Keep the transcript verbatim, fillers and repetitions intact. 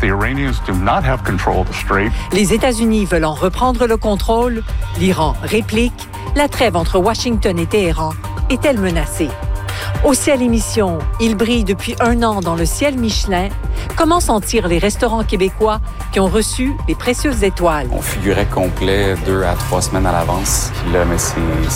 The Iranians do not have control of the strait. Les États-Unis veulent en reprendre le contrôle. L'Iran réplique. La trêve entre Washington et Téhéran est-elle menacée? Aussi à l'émission, il brille depuis un an dans le ciel Michelin. Comment sentir les restaurants québécois qui ont reçu les précieuses étoiles? On figurait complet deux à trois semaines à l'avance. Puis là, mais c'est,